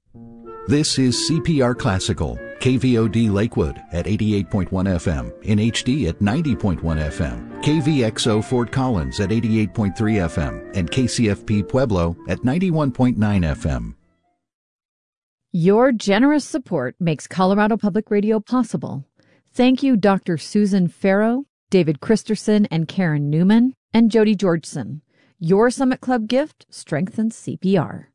This is CPR Classical, KVOD Lakewood at 88.1 FM, in HD at 90.1 FM, KVXO Fort Collins at 88.3 FM, and KCFP Pueblo at 91.9 FM. Your generous support makes Colorado Public Radio possible. Thank you, Dr. Susan Farrow, David Christerson and Karen Newman, and Jody Georgeson. Your Summit Club gift strengthens CPR.